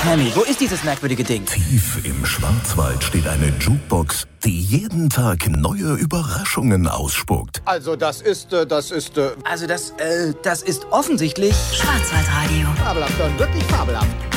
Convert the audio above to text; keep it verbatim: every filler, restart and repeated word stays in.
Sammy, wo ist dieses merkwürdige Ding? Tief im Schwarzwald steht eine Jukebox, die jeden Tag neue Überraschungen ausspuckt. Also das ist, äh, das ist... Äh Also das, äh, das ist offensichtlich... Schwarzwaldradio. fabelhaft, dann wirklich fabelhaft.